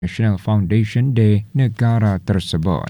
National Foundation Day negara tersebut.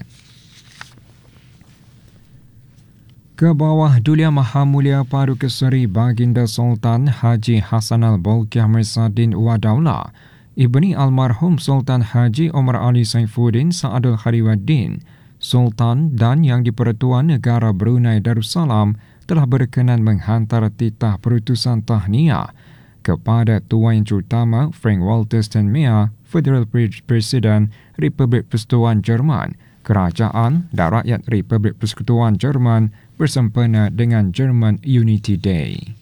Ke bawah Dulia Maha Mulia Paduka Seri Baginda Sultan Haji Hassanal Bolkiah Mirzaddin Wadaula, Ibni Almarhum Sultan Haji Omar Ali Saifuddin Sa'adul Khaliwaddin, Sultan dan Yang di-Pertuan Negara Brunei Darussalam telah berkenan menghantar titah perutusan tahniah kepada Tuan Yang Terutama Frank-Walter Steinmeier, Federal Presiden Republik Persekutuan Jerman, Kerajaan dan Rakyat Republik Persekutuan Jerman bersempena dengan German Unity Day.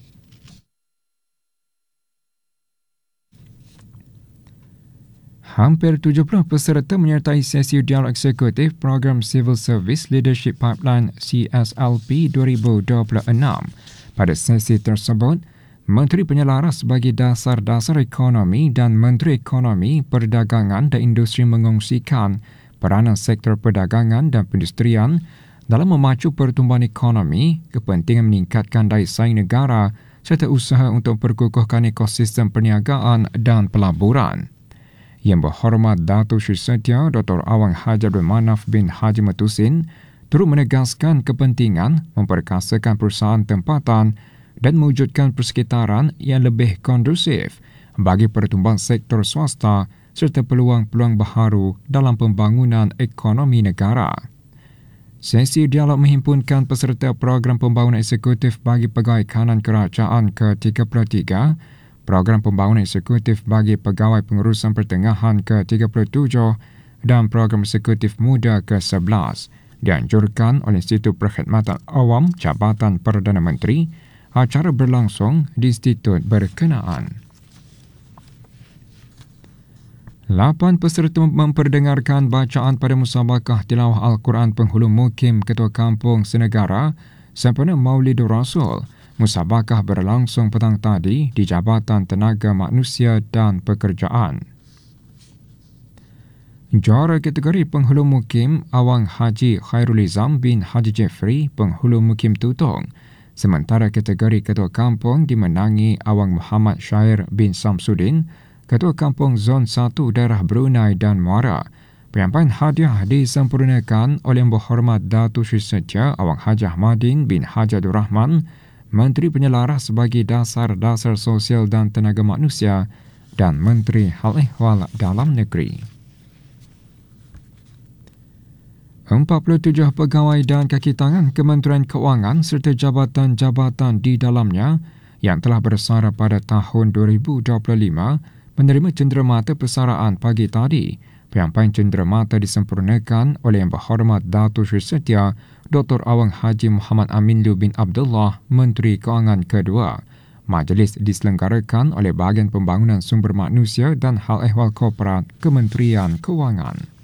Hampir 70 peserta menyertai sesi dialog eksekutif Program Civil Service Leadership Pipeline CSLP 2026. Pada sesi tersebut, Menteri Penyelaras bagi Dasar-Dasar Ekonomi dan Menteri Ekonomi, Perdagangan dan Industri mengongsikan peranan sektor perdagangan dan perindustrian dalam memacu pertumbuhan ekonomi, kepentingan meningkatkan daya saing negara serta usaha untuk perkukuhkan ekosistem perniagaan dan pelaburan. Yang Berhormat Datuk Seri Setia Dr. Awang Haji Abdul Manaf bin Haji Matusin turut menegaskan kepentingan memperkasakan perusahaan tempatan dan mewujudkan persekitaran yang lebih kondusif bagi pertumbuhan sektor swasta serta peluang-peluang baharu dalam pembangunan ekonomi negara. Sesi dialog menghimpunkan peserta program pembangunan eksekutif bagi pegawai kanan kerajaan ke-33, program pembangunan eksekutif bagi pegawai pengurusan pertengahan ke-37 dan program eksekutif muda ke-11 dianjurkan oleh Institut Perkhidmatan Awam Jabatan Perdana Menteri. Acara berlangsung di institut berkenaan. 8 peserta memperdengarkan bacaan pada musabakah tilawah Al-Quran Penghulu Mukim Ketua Kampung Senegara sempena Maulidur Rasul. Musabakah berlangsung petang tadi di Jabatan Tenaga Manusia dan Pekerjaan. Juara kategori Penghulu Mukim Awang Haji Khairul Izam bin Haji Jeffrey Penghulu Mukim Tutong. Sementara kategori Ketua Kampung dimenangi Awang Muhammad Syair bin Samsudin, Ketua Kampung Zon 1 Daerah Brunei dan Muara. Penyampaian hadiah disempurnakan oleh Yang Berhormat Datuk Seri Setia Awang Haji Ahmadin bin Haji Abdul Rahman, Menteri Penyelaras bagi Dasar-Dasar Sosial dan Tenaga Manusia dan Menteri Hal Ehwal Dalam Negeri. 47 pegawai dan kaki tangan Kementerian Keuangan serta jabatan-jabatan di dalamnya yang telah bersara pada tahun 2025 menerima cenderamata persaraan pagi tadi. Penyampaian cenderamata disempurnakan oleh Yang Berhormat Datuk Seri Setia Dr. Awang Haji Muhammad Aminlu bin Abdullah, Menteri Keuangan kedua. Majlis diselenggarakan oleh Bahagian Pembangunan Sumber Manusia dan Hal Ehwal Korporat Kementerian Keuangan.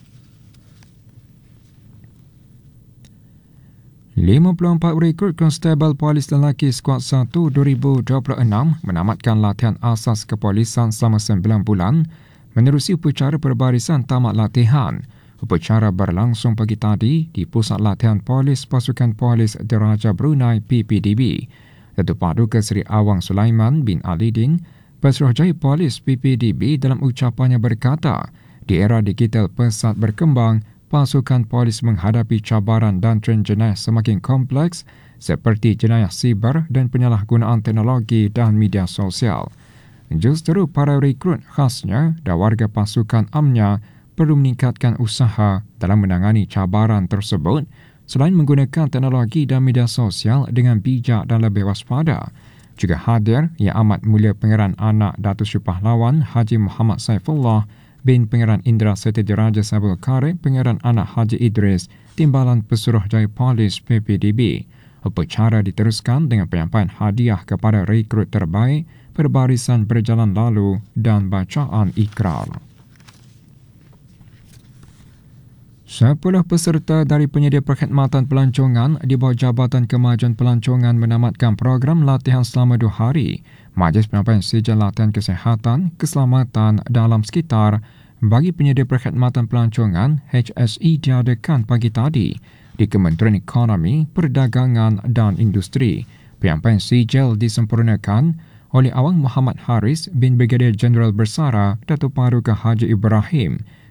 54 rekrut Konstabel Polis Lelaki Skuad 1 2026 menamatkan latihan asas kepolisan selama 9 bulan menerusi upacara perbarisan tamat latihan. Upacara berlangsung pagi tadi di Pusat Latihan Polis Pasukan Polis Diraja Brunei PPDB. Datuk Paduka Seri Awang Sulaiman bin Alidin, Pesuruhjaya Polis PPDB dalam ucapannya berkata, di era digital pesat berkembang, pasukan polis menghadapi cabaran dan trend jenayah semakin kompleks seperti jenayah siber dan penyalahgunaan teknologi dan media sosial. Justru para rekrut khasnya dan warga pasukan AMNYA perlu meningkatkan usaha dalam menangani cabaran tersebut selain menggunakan teknologi dan media sosial dengan bijak dan lebih waspada. Juga hadir Yang Amat Mulia Pangeran Anak Datuk Seri Pahlawan Haji Muhammad Saifullah bin Pangeran Indra Seti Diraja Sabul Karib Pangeran Anak Haji Idris, Timbalan Pesuruhjaya Polis PPDB. Upacara diteruskan dengan penyampaian hadiah kepada rekrut terbaik, perbarisan berjalan lalu dan bacaan ikrar. 10 peserta dari penyedia perkhidmatan pelancongan di bawah Jabatan Kemajuan Pelancongan menamatkan program latihan selama 2 hari. Majlis penyampaian sijil latihan kesihatan, keselamatan dan alam sekitar bagi penyedia perkhidmatan pelancongan HSE diadakan pagi tadi di Kementerian Ekonomi, Perdagangan dan Industri. Penyampaian sijil disempurnakan oleh Awang Muhammad Haris bin Brigadir Jeneral Bersara Datuk Paduka Haji Ibrahim,